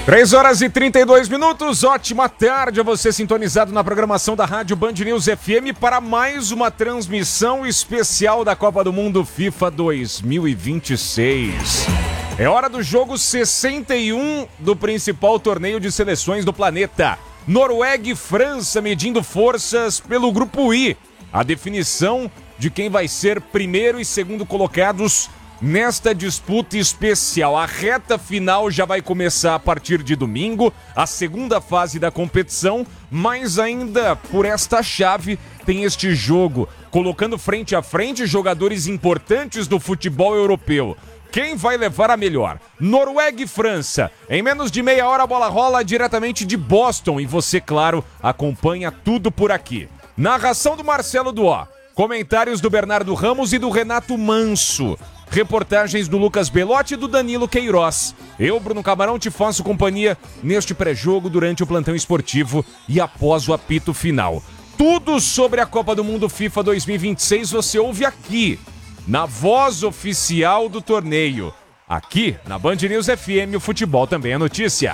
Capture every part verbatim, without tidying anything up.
três horas e trinta e dois minutos, ótima tarde a você sintonizado na programação da Rádio Band News F M para mais uma transmissão especial da Copa do Mundo FIFA dois mil e vinte e seis. É hora do jogo sessenta e um do principal torneio de seleções do planeta. Noruega e França medindo forças pelo Grupo I. A definição de quem vai ser primeiro e segundo colocados nesta disputa especial. A reta final já vai começar a partir de domingo, a segunda fase da competição, mas ainda por esta chave tem este jogo, colocando frente a frente jogadores importantes do futebol europeu. Quem vai levar a melhor? Noruega e França. Em menos de meia hora a bola rola diretamente de Boston e você, claro, acompanha tudo por aqui. Narração do Marcelo Duó, comentários do Bernardo Ramos e do Renato Manso. Reportagens do Lucas Belotti e do Danilo Queiroz. Eu, Bruno Camarão, te faço companhia neste pré-jogo durante o plantão esportivo e após o apito final. Tudo sobre a Copa do Mundo FIFA dois mil e vinte e seis você ouve aqui, na voz oficial do torneio. Aqui, na Band News F M, o futebol também é notícia.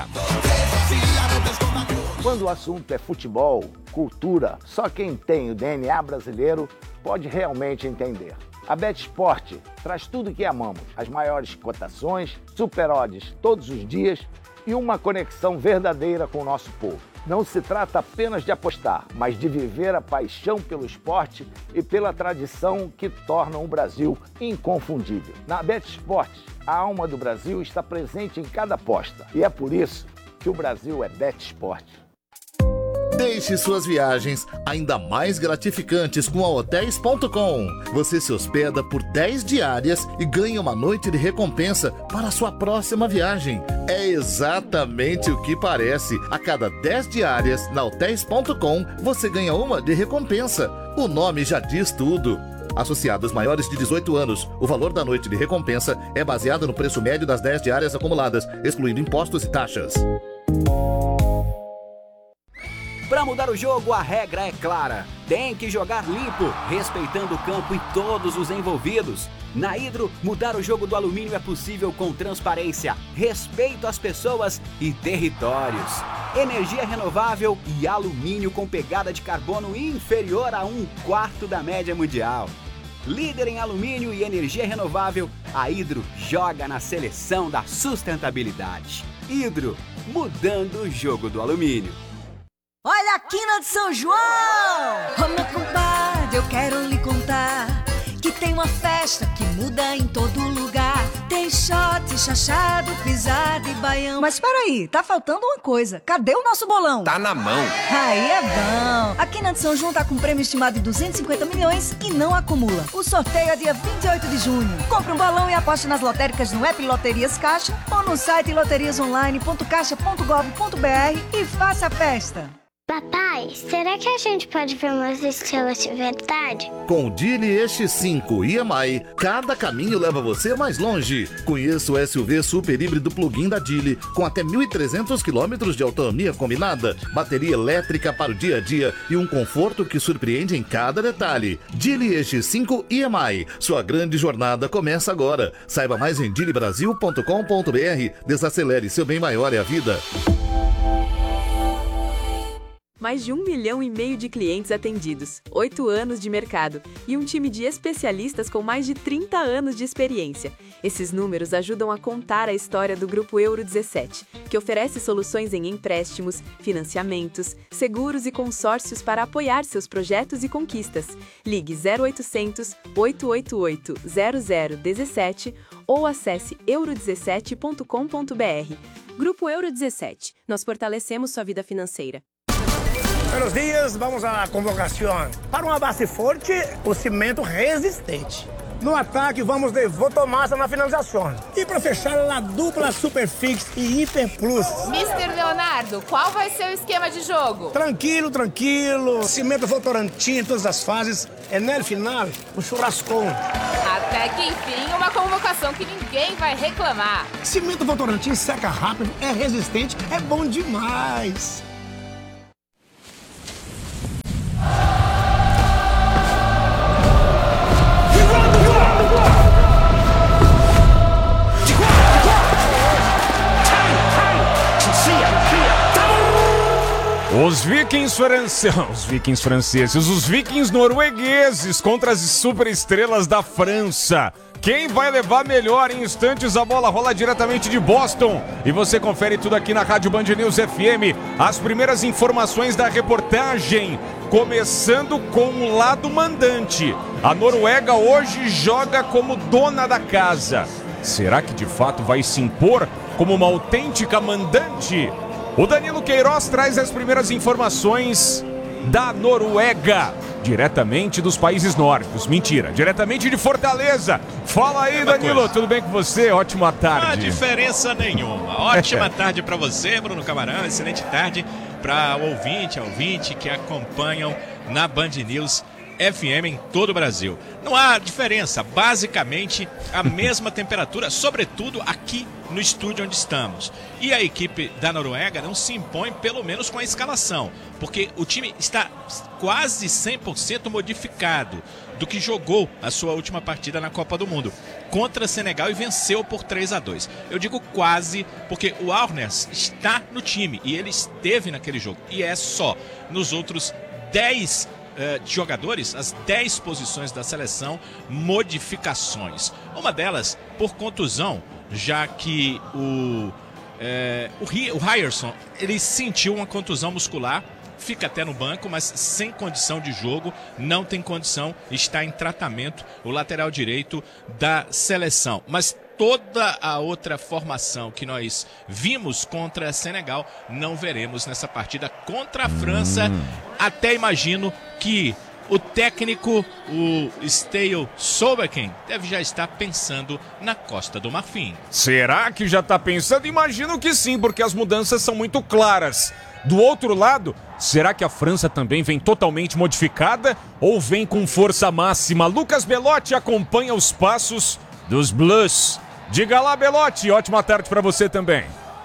Quando o assunto é futebol, cultura, só quem tem o D N A brasileiro pode realmente entender. A BetSport traz tudo o que amamos, as maiores cotações, super odds todos os dias e uma conexão verdadeira com o nosso povo. Não se trata apenas de apostar, mas de viver a paixão pelo esporte e pela tradição que tornam o Brasil inconfundível. Na BetSport, a alma do Brasil está presente em cada aposta e é por isso que o Brasil é BetSport. Deixe suas viagens ainda mais gratificantes com a hotéis ponto com. Você se hospeda por dez diárias e ganha uma noite de recompensa para a sua próxima viagem. É exatamente o que parece. A cada dez diárias na hotéis ponto com, você ganha uma de recompensa. O nome já diz tudo. Associados maiores de dezoito anos, o valor da noite de recompensa é baseado no preço médio das dez diárias acumuladas, excluindo impostos e taxas. Para mudar o jogo, a regra é clara. Tem que jogar limpo, respeitando o campo e todos os envolvidos. Na Hidro, mudar o jogo do alumínio é possível com transparência, respeito às pessoas e territórios. Energia renovável e alumínio com pegada de carbono inferior a um quarto da média mundial. Líder em alumínio e energia renovável, a Hidro joga na seleção da sustentabilidade. Hidro, mudando o jogo do alumínio. Olha a quina de São João! Ô meu compadre, eu quero lhe contar que tem uma festa que muda em todo lugar. Tem shot, chachado, pisada e baião. Mas peraí, tá faltando uma coisa. Cadê o nosso bolão? Tá na mão. Aí é bom. A quina de São João tá com um prêmio estimado de duzentos e cinquenta milhões e não acumula. O sorteio é dia vinte e oito de junho. Compre um balão e aposte nas lotéricas no app Loterias Caixa ou no site loterias online ponto caixa ponto gov ponto br e faça a festa. Papai, será que a gente pode ver umas estrelas de verdade? Com o Geely E X cinco e M I, cada caminho leva você mais longe. Conheça o S U V super híbrido plug-in da Geely, com até mil e trezentos quilômetros de autonomia combinada, bateria elétrica para o dia a dia e um conforto que surpreende em cada detalhe. Geely E X cinco e M I, sua grande jornada começa agora. Saiba mais em geely brasil ponto com ponto br. Desacelere, seu bem maior é a vida. Mais de um milhão e meio de clientes atendidos, oito anos de mercado e um time de especialistas com mais de trinta anos de experiência. Esses números ajudam a contar a história do Grupo Euro dezessete, que oferece soluções em empréstimos, financiamentos, seguros e consórcios para apoiar seus projetos e conquistas. Ligue zero oitocentos, oito oito oito, zero zero um sete ou acesse euro dezessete ponto com ponto br. Grupo Euro dezessete. Nós fortalecemos sua vida financeira. Buenos dias, vamos à convocação. Para uma base forte, o cimento resistente. No ataque, vamos de Votomassa na finalização. E para fechar, a dupla Superfix e Hiper Plus. mister Leonardo, qual vai ser o esquema de jogo? Tranquilo, tranquilo. Cimento Votorantim em todas as fases. É no final, o churrascão. Até que enfim, uma convocação que ninguém vai reclamar. Cimento Votorantim seca rápido, é resistente, é bom demais. Os vikings franceses, os vikings franceses, os vikings noruegueses contra as superestrelas da França. Quem vai levar melhor? Em instantes a bola rola diretamente de Boston e você confere tudo aqui na Rádio Band News F M. As primeiras informações da reportagem, começando com o lado mandante. A Noruega hoje joga como dona da casa. Será que de fato vai se impor como uma autêntica mandante? O Danilo Queiroz traz as primeiras informações da Noruega, diretamente dos países nórdicos. Mentira, diretamente de Fortaleza. Fala aí, Danilo, coisa. Tudo bem com você? Ótima tarde. Não há diferença nenhuma. Ótima tarde para você, Bruno Camarão. Excelente tarde para o ouvinte, a ouvinte que acompanham na Band News F M em todo o Brasil. Não há diferença, basicamente a mesma temperatura, sobretudo aqui no estúdio onde estamos. E a equipe da Noruega não se impõe, pelo menos com a escalação, porque o time está quase cem por cento modificado do que jogou a sua última partida na Copa do Mundo contra Senegal e venceu por três a dois. Eu digo quase porque o Aarnes está no time e ele esteve naquele jogo, e é só nos outros dez Uh, de jogadores, as dez posições da seleção, modificações. Uma delas por contusão, já que o, uh, o, o Ryerson, ele sentiu uma contusão muscular, fica até no banco, mas sem condição de jogo, não tem condição, está em tratamento, o lateral direito da seleção. Mas toda a outra formação que nós vimos contra Senegal, não veremos nessa partida contra a França. Hum. Até imagino que o técnico, o Stale Solbakken, deve já estar pensando na Costa do Marfim. Será que já está pensando? Imagino que sim, porque as mudanças são muito claras. Do outro lado, será que a França também vem totalmente modificada ou vem com força máxima? Lucas Belotti acompanha os passos dos Blues. Diga lá, Belotti, ótima tarde para você também.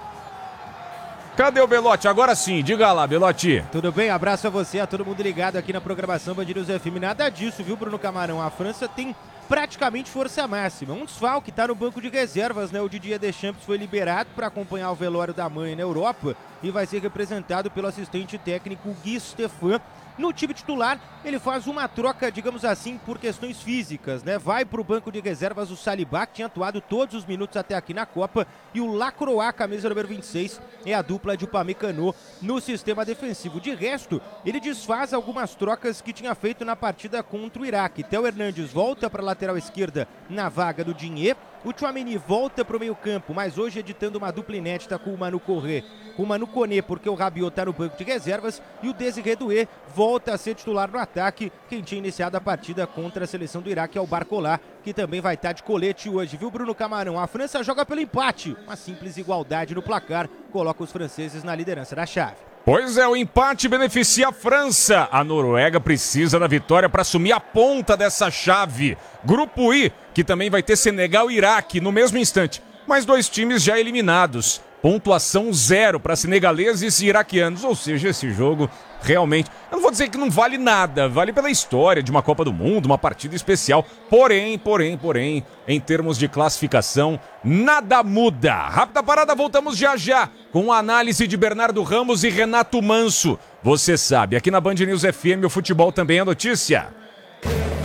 Cadê o Belotti? Agora sim, diga lá, Belotti. Tudo bem? Abraço a você, a todo mundo ligado aqui na programação Band News F M. Nada disso, viu, Bruno Camarão? A França tem praticamente força máxima. Um desfalque está no banco de reservas, né? O Didier Deschamps foi liberado para acompanhar o velório da mãe na Europa e vai ser representado pelo assistente técnico Guy Stefan. No time titular, ele faz uma troca, digamos assim, por questões físicas, né? Vai para o banco de reservas o Saliba, que tinha atuado todos os minutos até aqui na Copa, e o Lacroix, camisa número vinte e seis, é a dupla de Upamecano no sistema defensivo. De resto, ele desfaz algumas trocas que tinha feito na partida contra o Iraque. Theo Hernandes volta para a lateral esquerda na vaga do Digne. O Tchouaméni volta para o meio campo, mas hoje editando uma dupla inédita com o Manu Corré, com o Manu Koné, porque o Rabiot está no banco de reservas, e o Désiré Doué volta a ser titular no ataque. Quem tinha iniciado a partida contra a seleção do Iraque é o Barcola, que também vai estar de colete hoje, viu, Bruno Camarão? A França joga pelo empate, uma simples igualdade no placar, coloca os franceses na liderança da chave. Pois é, o empate beneficia a França. A Noruega precisa da vitória para assumir a ponta dessa chave. Grupo I, que também vai ter Senegal e Iraque no mesmo instante. Mas dois times já eliminados. Pontuação zero para senegaleses e iraquianos. Ou seja, esse jogo realmente, eu não vou dizer que não vale nada, vale pela história de uma Copa do Mundo, uma partida especial. Porém, porém, porém, em termos de classificação, nada muda. Rápida parada, voltamos já já com a análise de Bernardo Ramos e Renato Manso. Você sabe, aqui na Band News F M o futebol também é notícia.